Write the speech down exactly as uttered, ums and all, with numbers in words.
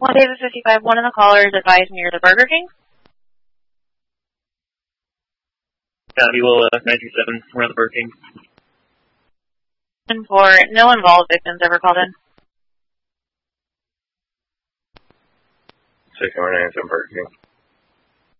one David fifty-five, one of the callers advised near the Burger King. Fabiola nine two seven, we're at the Burger King. And for no involved victims ever called in. six one nine seven Burger King.